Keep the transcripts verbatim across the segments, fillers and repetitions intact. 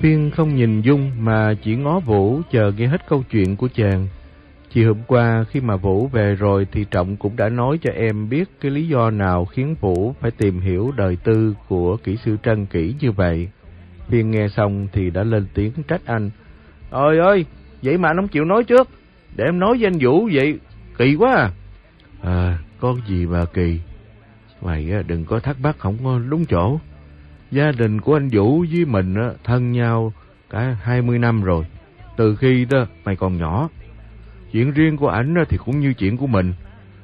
Phiên không nhìn Dung mà chỉ ngó Vũ chờ nghe hết câu chuyện của chàng. Chiều hôm qua khi mà Vũ về rồi thì Trọng cũng đã nói cho em biết cái lý do nào khiến Vũ phải tìm hiểu đời tư của kỹ sư Trân kỹ như vậy. Phiên nghe xong thì đã lên tiếng trách anh. Ôi ơi, vậy mà anh không chịu nói trước, để em nói với anh Vũ vậy, kỳ quá à. À, có gì mà kỳ, mày đừng có thắc mắc không có đúng chỗ. Gia đình của anh Vũ với mình thân nhau cả hai mươi năm rồi, từ khi đó mày còn nhỏ. Chuyện riêng của ảnh thì cũng như chuyện của mình,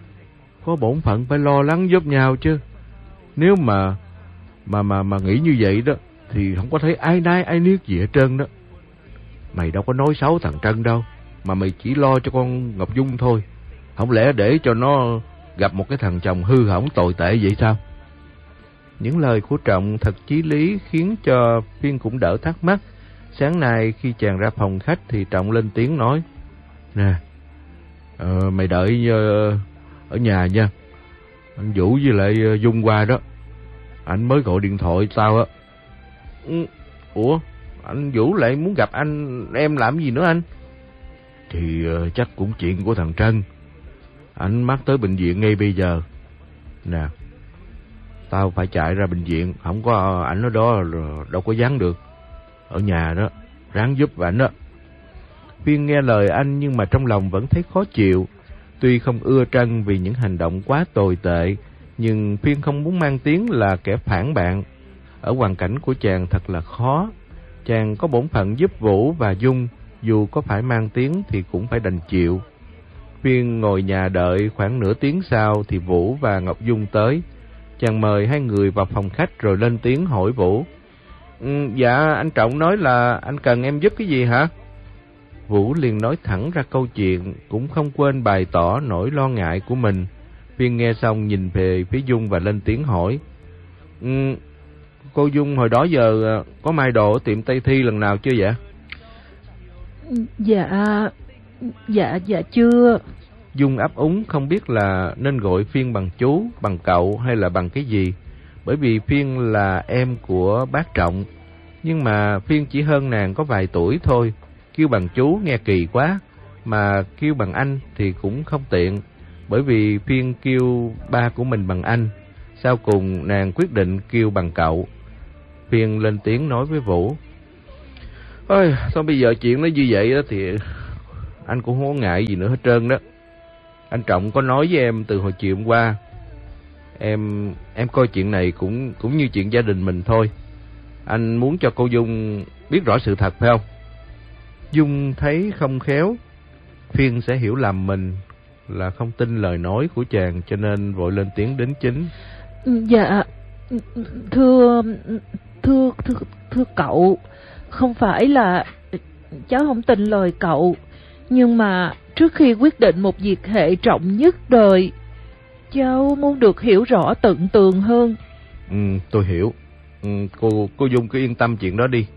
có bổn phận phải lo lắng giúp nhau chứ. Nếu mà mà mà mà nghĩ như vậy đó thì không có thấy ai nái ai niết gì hết trơn đó. Mày đâu có nói xấu thằng Trân đâu, mà mày chỉ lo cho con Ngọc Dung thôi. Không lẽ để cho nó gặp một cái thằng chồng hư hỏng tồi tệ vậy sao? Những lời của Trọng thật chí lý khiến cho Phiên cũng đỡ thắc mắc. Sáng nay khi chàng ra phòng khách thì Trọng lên tiếng nói. Nè, ờ, mày đợi uh, ở nhà nha. Anh Vũ với lại uh, Dung qua đó. Anh mới gọi điện thoại tao á. Ừ, ủa, anh Vũ lại muốn gặp anh em làm gì nữa anh? Thì uh, chắc cũng chuyện của thằng Trân. Anh mắc tới bệnh viện ngay bây giờ. Nè, tao phải chạy ra bệnh viện, không có ảnh ở đó đâu có dán được. Ở nhà đó, ráng giúp ảnh đó. Phiên nghe lời anh nhưng mà trong lòng vẫn thấy khó chịu. Tuy không ưa Trân vì những hành động quá tồi tệ, nhưng Phiên không muốn mang tiếng là kẻ phản bạn. Ở hoàn cảnh của chàng thật là khó. Chàng có bổn phận giúp Vũ và Dung, dù có phải mang tiếng thì cũng phải đành chịu. Phiên ngồi nhà đợi khoảng nửa tiếng sau thì Vũ và Ngọc Dung tới. Chàng mời hai người vào phòng khách rồi lên tiếng hỏi Vũ. Ừ, dạ, anh Trọng nói là anh cần em giúp cái gì hả? Vũ liền nói thẳng ra câu chuyện, cũng không quên bày tỏ nỗi lo ngại của mình. Phiên nghe xong nhìn về phía Dung và lên tiếng hỏi. Ừ, cô Dung hồi đó giờ có may đồ ở tiệm Tây Thi lần nào chưa vậy? Dạ, dạ, dạ chưa. Dung ấp úng không biết là nên gọi Phiên bằng chú, bằng cậu hay là bằng cái gì. Bởi vì Phiên là em của bác Trọng, nhưng mà Phiên chỉ hơn nàng có vài tuổi thôi. Kêu bằng chú nghe kỳ quá, mà kêu bằng anh thì cũng không tiện. Bởi vì Phiên kêu ba của mình bằng anh. Sau cùng nàng quyết định kêu bằng cậu. Phiên lên tiếng nói với Vũ. Ôi, sao bây giờ chuyện nó như vậy đó thì anh cũng không có ngại gì nữa hết trơn đó. Anh Trọng có nói với em từ hồi chiều hôm qua. Em em coi chuyện này cũng cũng như chuyện gia đình mình thôi. Anh muốn cho cô Dung biết rõ sự thật phải không? Dung thấy không khéo Phiên sẽ hiểu lầm mình là không tin lời nói của chàng, cho nên vội lên tiếng đính chính. Dạ, thưa thưa thưa thưa cậu, không phải là cháu không tin lời cậu, nhưng mà trước khi quyết định một việc hệ trọng nhất đời, cháu muốn được hiểu rõ tận tường hơn. Ừ, tôi hiểu. Ừ, cô cô Dung cứ yên tâm chuyện đó đi.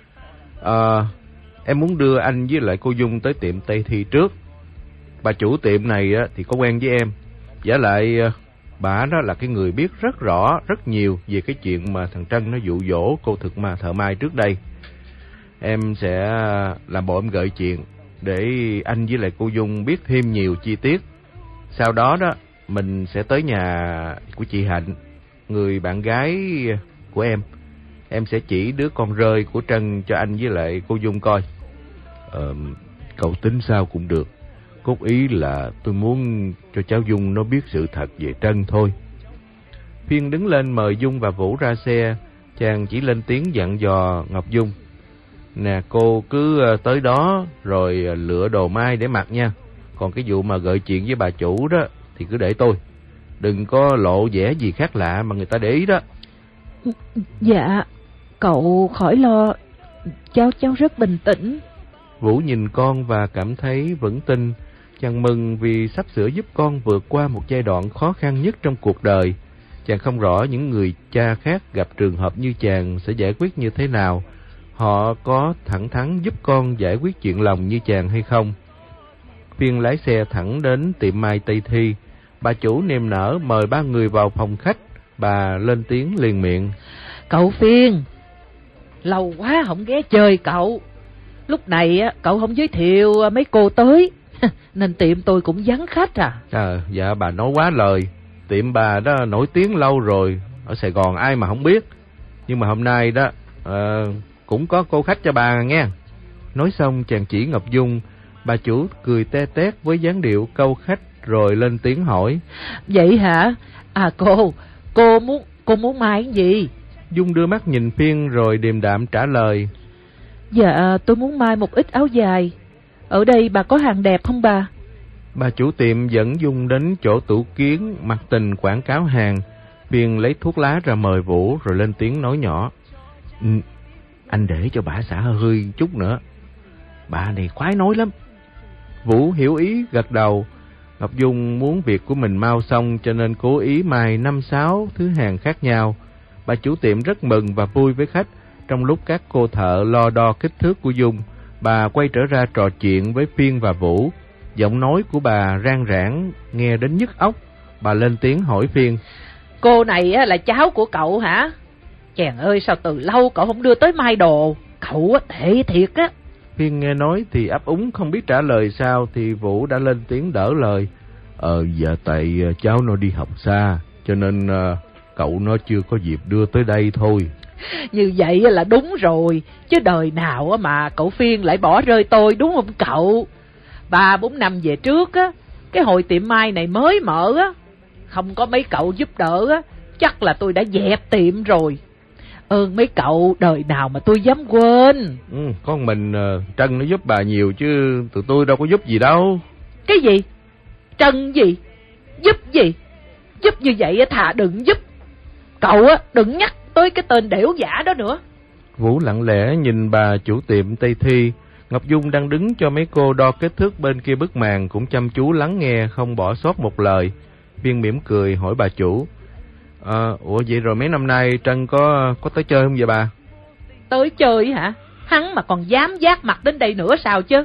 À, em muốn đưa anh với lại cô Dung tới tiệm Tây Thi trước. Bà chủ tiệm này á, thì có quen với em. Giả lại bà đó là cái người biết rất rõ, rất nhiều về cái chuyện mà thằng Trân nó dụ dỗ cô thực mà thợ mai trước đây. Em sẽ làm bộ em gợi chuyện để anh với lại cô Dung biết thêm nhiều chi tiết. Sau đó đó mình sẽ tới nhà của chị Hạnh, người bạn gái của em. Em sẽ chỉ đứa con rơi của Trân cho anh với lại cô Dung coi. Ờ, cậu tính sao cũng được. Cốt ý là tôi muốn cho cháu Dung nó biết sự thật về Trân thôi. Phiên đứng lên mời Dung và Vũ ra xe. Chàng chỉ lên tiếng dặn dò Ngọc Dung. Nè, cô cứ tới đó rồi lựa đồ mai để mặc nha. Còn cái vụ mà gợi chuyện với bà chủ đó thì cứ để tôi. Đừng có lộ vẻ gì khác lạ mà người ta để ý đó. Dạ, cậu khỏi lo, cháu cháu rất bình tĩnh. Vũ nhìn con và cảm thấy vững tin. Chàng mừng vì sắp sửa giúp con vượt qua một giai đoạn khó khăn nhất trong cuộc đời. Chàng không rõ những người cha khác gặp trường hợp như chàng sẽ giải quyết như thế nào. Họ có thẳng thắn giúp con giải quyết chuyện lòng như chàng hay không? Phiên lái xe thẳng đến tiệm mai Tây Thi. Bà chủ niềm nở mời ba người vào phòng khách. Bà lên tiếng liền miệng. Cậu Phiên, Lâu quá không ghé chơi cậu. Lúc này á cậu không giới thiệu mấy cô tới nên tiệm tôi cũng vắng khách à. À, dạ bà nói quá lời. Tiệm bà đó nổi tiếng lâu rồi, ở Sài Gòn ai mà không biết. Nhưng mà hôm nay đó à, cũng có cô khách cho bà nghe. Nói xong chàng chỉ Ngọc Dung. Bà chủ cười te tét với dáng điệu câu khách rồi lên tiếng hỏi: Vậy hả? À cô, cô muốn cô muốn mai cái gì? Dung đưa mắt nhìn Phiên rồi điềm đạm trả lời: Dạ tôi muốn mai một ít áo dài. Ở đây bà có hàng đẹp không bà? Bà chủ tiệm dẫn Dung đến chỗ tủ kiến mặt tình quảng cáo hàng. Phiên lấy thuốc lá ra mời Vũ rồi lên tiếng nói nhỏ: ừ, anh để cho bà xả hơi chút nữa, bà này khoái nói lắm. Vũ hiểu ý gật đầu. Ngọc Dung muốn việc của mình mau xong cho nên cố ý mai năm sáu thứ hàng khác nhau. Bà chủ tiệm rất mừng và vui với khách. Trong lúc các cô thợ lo đo kích thước của Dung, bà quay trở ra trò chuyện với Phiên và Vũ. Giọng nói của bà rang rãng nghe đến nhức óc. Bà lên tiếng hỏi Phiên: Cô này là cháu của cậu hả? Chàng ơi, sao từ lâu cậu không đưa tới mai đồ? Cậu tệ thiệt á. Phiên nghe nói thì ấp úng không biết trả lời sao, thì Vũ đã lên tiếng đỡ lời: Ờ dạ tại cháu nó đi học xa, cho nên uh, cậu nó chưa có dịp đưa tới đây thôi. Như vậy là đúng rồi, chứ đời nào mà cậu Phiên lại bỏ rơi tôi, đúng không cậu? Ba bốn năm về trước á, cái hội tiệm mai này mới mở á, không có mấy cậu giúp đỡ á, chắc là tôi đã dẹp tiệm rồi. Ơn mấy cậu đời nào mà tôi dám quên. Ừ, con mình uh, Trân nó giúp bà nhiều chứ tụi tôi đâu có giúp gì đâu. Cái gì? Trân gì? Giúp gì? Giúp như vậy á thà đừng giúp. Cậu á đừng nhắc tới cái tên đểu giả đó nữa. Vũ lặng lẽ nhìn bà chủ tiệm Tây Thi. Ngọc Dung đang đứng cho mấy cô đo kích thước bên kia bức màn cũng chăm chú lắng nghe, không bỏ sót một lời. Viên mỉm cười hỏi bà chủ: à, ủa vậy rồi mấy năm nay Trân có có tới chơi không vậy bà? Tới chơi hả? Hắn mà còn dám vác mặt đến đây nữa sao chứ?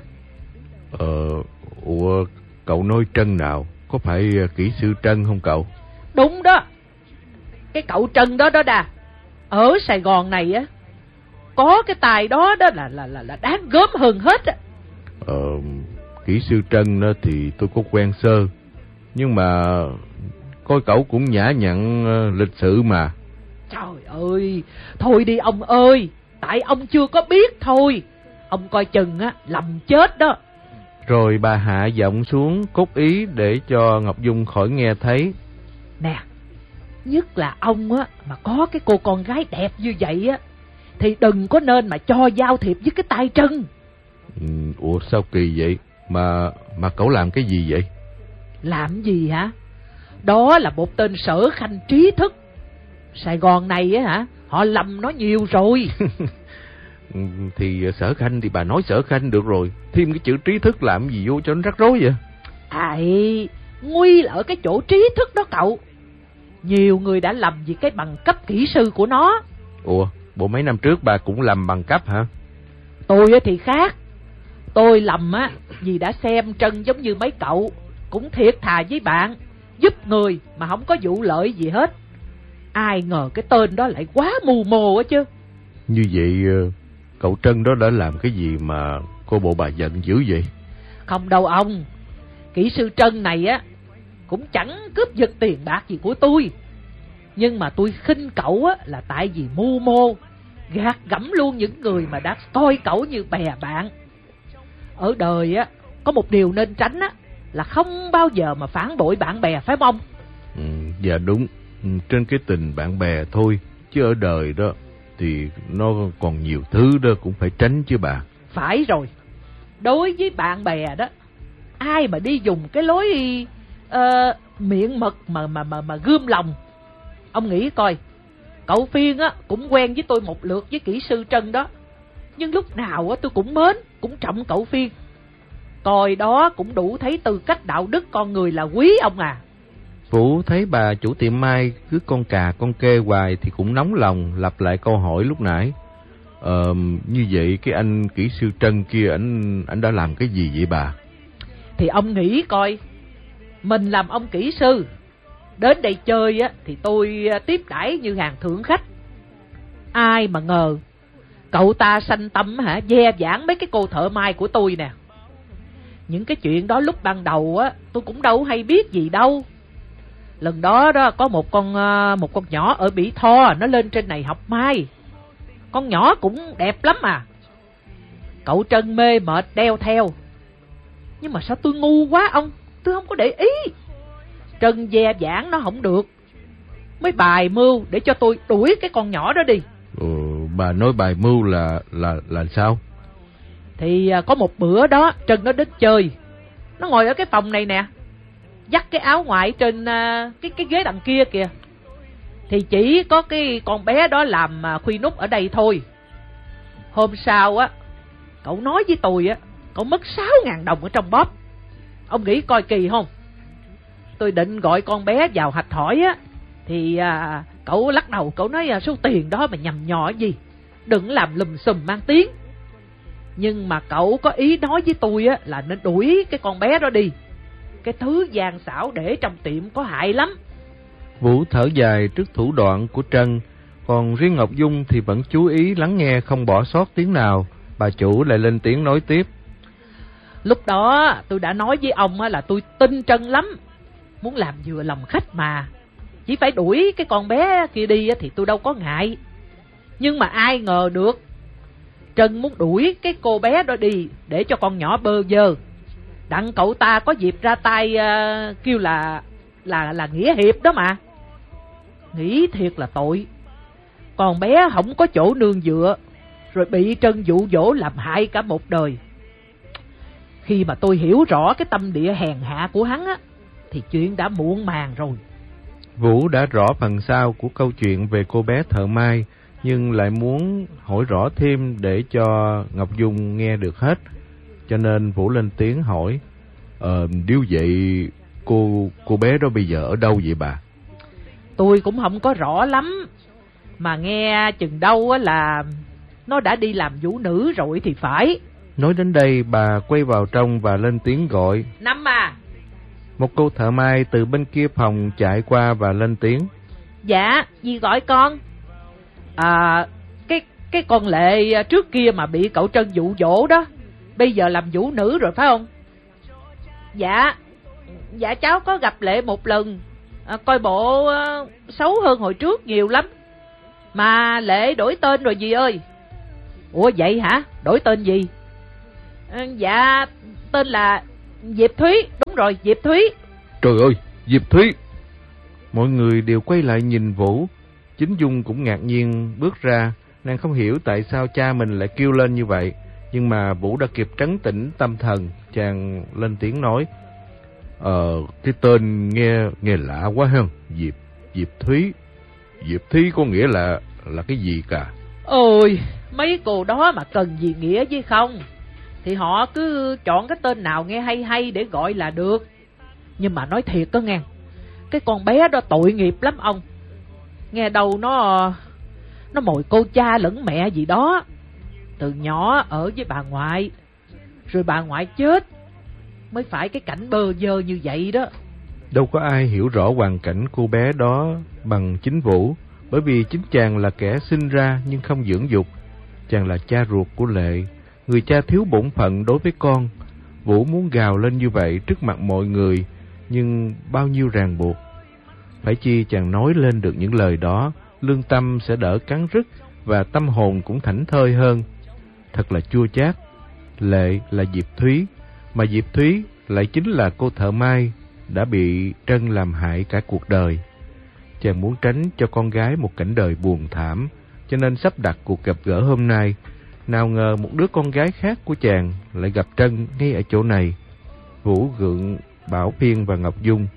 Ờ, ủa cậu nói Trân nào? Có phải kỹ sư Trân không cậu? Đúng đó. Cái cậu Trân đó đó đà. Ở Sài Gòn này á, có cái tài đó đó là là là, là đáng gớm hơn hết á. Ờ, kỹ sư Trân đó thì tôi có quen sơ, nhưng mà coi cậu cũng nhã nhặn lịch sự mà. Trời ơi, thôi đi ông ơi, tại ông chưa có biết thôi. Ông coi chừng á, lầm chết đó. Rồi bà hạ giọng xuống cốt ý để cho Ngọc Dung khỏi nghe thấy. Nè, nhất là ông á, mà có cái cô con gái đẹp như vậy á, thì đừng có nên mà cho giao thiệp với cái tay Trân. Ừ, ủa sao kỳ vậy? Mà mà cậu làm cái gì vậy? Làm gì hả? Đó là một tên sở khanh trí thức. Sài Gòn này á hả, họ lầm nó nhiều rồi. Thì sở khanh thì bà nói sở khanh được rồi, thêm cái chữ trí thức làm gì vô cho nó rắc rối vậy? Ai, nguy là ở cái chỗ trí thức đó cậu. Nhiều người đã lầm vì cái bằng cấp kỹ sư của nó. Ủa, bộ mấy năm trước bà cũng lầm bằng cấp hả? Tôi thì khác. Tôi lầm á vì đã xem Trân giống như mấy cậu, cũng thiệt thà với bạn, giúp người mà không có vụ lợi gì hết. Ai ngờ cái tên đó lại quá mù mồ á chứ. Như vậy cậu Trân đó đã làm cái gì mà cô bộ bà giận dữ vậy? Không đâu ông. Kỹ sư Trân này á cũng chẳng cướp giật tiền bạc gì của tôi. Nhưng mà tôi khinh cậu á là tại vì mưu mô, gạt gẫm luôn những người mà đã coi cậu như bè bạn. Ở đời á có một điều nên tránh á là không bao giờ mà phản bội bạn bè, phải không? Ừ, dạ đúng. Ừ, trên cái tình bạn bè thôi, chứ ở đời đó thì nó còn nhiều thứ đó cũng phải tránh chứ bà. Phải rồi. Đối với bạn bè đó, ai mà đi dùng cái lối uh, miệng mật mà mà mà mà gươm lòng. Ông nghĩ coi, cậu Phiên á cũng quen với tôi một lượt với kỹ sư Trân đó, nhưng lúc nào á tôi cũng mến, cũng trọng cậu Phiên. Coi đó cũng đủ thấy tư cách đạo đức con người là quý ông à. Vũ thấy bà chủ tiệm mai cứ con cà con kê hoài thì cũng nóng lòng, lặp lại câu hỏi lúc nãy. Ờ, như vậy cái anh kỹ sư Trân kia ảnh ảnh đã làm cái gì vậy bà? Thì ông nghĩ coi, mình làm ông kỹ sư, đến đây chơi á thì tôi tiếp đãi như hàng thượng khách. Ai mà ngờ cậu ta sanh tâm hả, ve vãn mấy cái cô thợ may của tôi nè. Những cái chuyện đó lúc ban đầu á, tôi cũng đâu hay biết gì đâu. Lần đó đó có một con một con nhỏ ở Mỹ Tho, nó lên trên này học may. Con nhỏ cũng đẹp lắm à. Cậu Trân mê mệt đeo theo. Nhưng mà sao tôi ngu quá ông, tôi không có để ý. Trân ve vãn nó không được, mới bài mưu để cho tôi đuổi cái con nhỏ đó đi. Ừ, bà nói bài mưu là là là sao? Thì có một bữa đó Trân nó đến chơi, nó ngồi ở cái phòng này nè, dắt cái áo ngoài trên cái cái ghế đằng kia kìa. Thì chỉ có cái con bé đó làm khuy nút ở đây thôi. Hôm sau á, cậu nói với tôi á, cậu mất sáu ngàn đồng ở trong bóp. Ông nghĩ coi kỳ không? Tôi định gọi con bé vào hạch hỏi á, thì à, cậu lắc đầu, cậu nói à, số tiền đó mà nhầm nhò gì, đừng làm lùm xùm mang tiếng. Nhưng mà cậu có ý nói với tôi á, là nên đuổi cái con bé đó đi. Cái thứ gian xảo để trong tiệm có hại lắm. Vũ thở dài trước thủ đoạn của Trân, còn riêng Ngọc Dung thì vẫn chú ý lắng nghe, không bỏ sót tiếng nào. Bà chủ lại lên tiếng nói tiếp. Lúc đó tôi đã nói với ông là tôi tin Trân lắm, muốn làm vừa lòng khách mà. Chỉ phải đuổi cái con bé kia đi thì tôi đâu có ngại. Nhưng mà ai ngờ được, Trân muốn đuổi cái cô bé đó đi để cho con nhỏ bơ vơ. Đặng cậu ta có dịp ra tay uh, kêu là là là nghĩa hiệp đó mà. Nghĩ thiệt là tội. Con bé không có chỗ nương dựa, rồi bị Trân dụ dỗ làm hại cả một đời. Khi mà tôi hiểu rõ cái tâm địa hèn hạ của hắn á, thì chuyện đã muộn màng rồi. Vũ đã rõ phần sau của câu chuyện về cô bé thợ may, nhưng lại muốn hỏi rõ thêm để cho Ngọc Dung nghe được hết. Cho nên Vũ lên tiếng hỏi, Ờ, nếu vậy cô cô bé đó bây giờ ở đâu vậy bà? Tôi cũng không có rõ lắm, mà nghe chừng đâu á là nó đã đi làm vũ nữ rồi thì phải. Nói đến đây, bà quay vào trong và lên tiếng gọi, Năm à. Một cô thợ may từ bên kia phòng chạy qua và lên tiếng, Dạ, gì gọi con? À, cái cái con Lệ trước kia mà bị cậu Trân dụ dỗ đó, bây giờ làm vũ nữ rồi phải không? Dạ, dạ cháu có gặp Lệ một lần, à, coi bộ uh, xấu hơn hồi trước nhiều lắm. Mà Lệ đổi tên rồi dì ơi. Ủa vậy hả? Đổi tên gì? À, dạ, tên là Diệp Thúy. Đúng rồi, Diệp Thúy. Trời ơi, Diệp Thúy! Mọi người đều quay lại nhìn Vũ. Chính Dung cũng ngạc nhiên bước ra. Nàng không hiểu tại sao cha mình lại kêu lên như vậy, nhưng mà Vũ đã kịp trấn tĩnh tâm thần. Chàng lên tiếng nói, Ờ, cái tên nghe nghe lạ quá ha. Diệp, Diệp Thúy. Diệp Thúy có nghĩa là là cái gì cả? Ôi, mấy cô đó mà cần gì nghĩa với không, thì họ cứ chọn cái tên nào nghe hay hay để gọi là được. Nhưng mà nói thiệt đó nghe, cái con bé đó tội nghiệp lắm ông. Nghe đâu nó Nó mồi cô cha lẫn mẹ gì đó. Từ nhỏ ở với bà ngoại, rồi bà ngoại chết, mới phải cái cảnh bơ vơ như vậy đó. Đâu có ai hiểu rõ hoàn cảnh cô bé đó bằng chính Vũ, bởi vì chính chàng là kẻ sinh ra nhưng không dưỡng dục. Chàng là cha ruột của Lệ, người cha thiếu bổn phận đối với con. Vũ muốn gào lên như vậy trước mặt mọi người, nhưng bao nhiêu ràng buộc. Phải chi chàng nói lên được những lời đó, lương tâm sẽ đỡ cắn rứt và tâm hồn cũng thảnh thơi hơn. Thật là chua chát. Lệ là Diệp Thúy, mà Diệp Thúy lại chính là cô thợ may đã bị Trân làm hại cả cuộc đời. Chàng muốn tránh cho con gái một cảnh đời buồn thảm, cho nên sắp đặt cuộc gặp gỡ hôm nay. Nào ngờ một đứa con gái khác của chàng lại gặp Trân ngay ở chỗ này. Vũ gượng bảo Phiên và Ngọc Dung,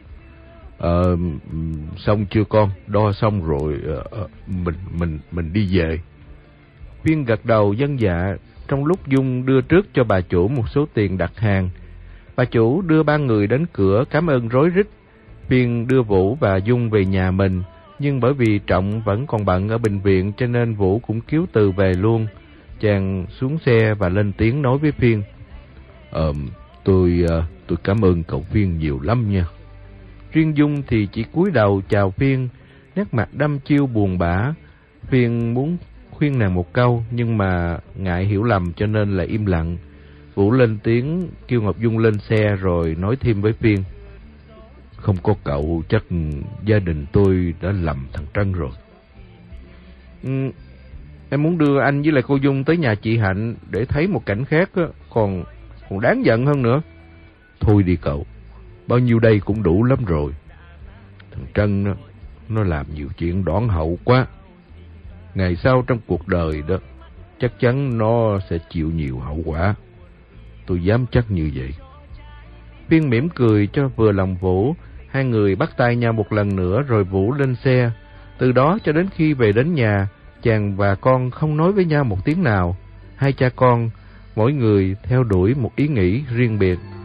Ờ, xong chưa con? Đo xong rồi, ờ, mình mình mình đi về. Phiên gật đầu vâng dạ, trong lúc Dung đưa trước cho bà chủ một số tiền đặt hàng. Bà chủ đưa ba người đến cửa cảm ơn rối rít. Phiên đưa Vũ và Dung về nhà mình, nhưng bởi vì Trọng vẫn còn bận ở bệnh viện cho nên Vũ cũng cứu từ về luôn. Chàng xuống xe và lên tiếng nói với Phiên, Ờ, tôi, tôi cảm ơn cậu Phiên nhiều lắm nha. Riêng Dung thì chỉ cúi đầu chào Phiên, nét mặt đăm chiêu buồn bã. Phiên muốn khuyên nàng một câu, nhưng mà ngại hiểu lầm cho nên là im lặng. Vũ lên tiếng kêu Ngọc Dung lên xe rồi nói thêm với Phiên. Không có cậu chắc gia đình tôi đã lầm thằng Trân rồi. Ừ, em muốn đưa anh với lại cô Dung tới nhà chị Hạnh để thấy một cảnh khác á, còn còn đáng giận hơn nữa. Thôi đi cậu, bao nhiêu đây cũng đủ lắm rồi. Thằng Trân nó, nó làm nhiều chuyện đoản hậu quá. Ngày sau trong cuộc đời đó, chắc chắn nó sẽ chịu nhiều hậu quả. Tôi dám chắc như vậy. Phiên mỉm cười cho vừa lòng Vũ. Hai người bắt tay nhau một lần nữa rồi Vũ lên xe. Từ đó cho đến khi về đến nhà, chàng và con không nói với nhau một tiếng nào. Hai cha con, mỗi người theo đuổi một ý nghĩ riêng biệt.